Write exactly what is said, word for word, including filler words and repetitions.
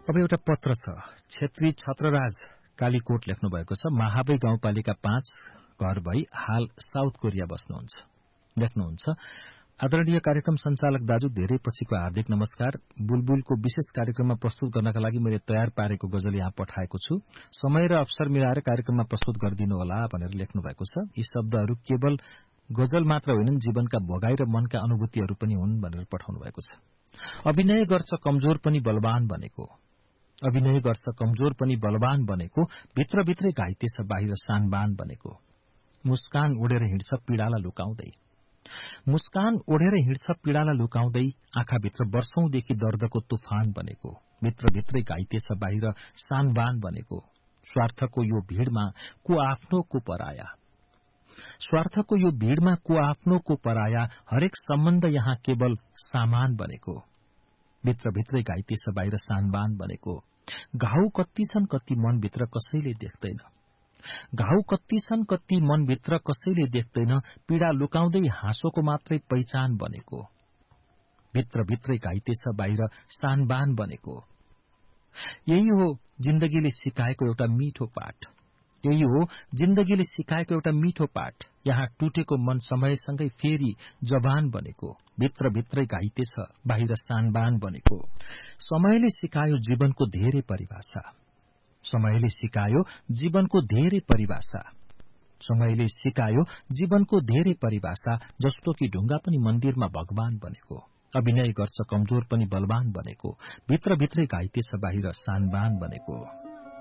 अब एउटा पत्र छ। क्षेत्री छत्रराज कालीकोट लेख्नु भएको छ। महाबै गाउँपालिका पाँच घर भई हाल साउथ कोरिया बस्नुहुन्छ। लेख्नुहुन्छ, आदरणीय कार्यक्रम संचालक दाजु, धेरै पछिको हार्दिक नमस्कार। बुलबुलको विशेष कार्यक्रममा प्रस्तुत गर्नका लागि मैले तयार पारेको गजल यहाँ पठाएको छु। समय र अवसर मिलाएर कार्यक्रममा प्रस्तुत गरिदिनु होला भनेर लेख्नु भएको छ। यी शब्दहरू केवल गजल मात्र होइनन्, जीवनका भोगाई र मनका अनुभूतिहरू पनि हुन् भनेर पठाउनु भएको छ। अभिनय गर्छ कमजोर पनि बलवान बनेको, अभिनय गर्छ कमजोर पनि बलवान बनेको, भित्रभित्रै घाइते छ बाहिर सानबान बनेको। मुस्कान ओढेर हिँड्छ पीडाला लुकाउँदै, मुस्कान ओढेर हिँड्छ पीडाला लुकाउँदै, आँखाभित्र वर्षौंदेखि दर्दको तुफान बनेको, भित्रभित्रै घाइते छ बाहिर सानबान बनेको। स्वार्थको यो भीड़मा को आफ्नो को पराया, स्वार्थको यो भीड़मा को आफ्नो को पराया, हरेक सम्बन्ध यहाँ केवल सामान बनेको, भित्रभित्रै घाइते छ बाहिर सानबान बनेको। घाउ कति छन् कति मनभित्र कसैले देख्दैन, घाउ कति छन् कति मनभित्र कसैले देख्दैन, पीड़ा लुकाउँदै हाँसोको मात्रै पहिचान बनेको, भित्रभित्रै घाइते छ बाहिर सानबान बनेको। यही हो जिन्दगीले सिकाएको एउटा मिठो पाठ, यही हो जिन्दगीले सिकाएको एउटा मिठो पाठ। यहाँ टुटेको मन समयसँगै फेरि जवान बनेको, भित्रभित्रै घाइते छ बाहिर सानबान बनेको। समयले सिकायो जीवनको धेरै परिभाषा, समयले सिकायो जीवनको धेरै परिभाषा, समयले सिकायो जीवनको धेरै परिभाषा। जस्तो कि ढुङ्गा पनि मन्दिरमा भगवान बनेको, अभिनय गर्छ कमजोर पनि बलवान बनेको, भित्रभित्रै घाइते छ बाहिर सानबान बनेको।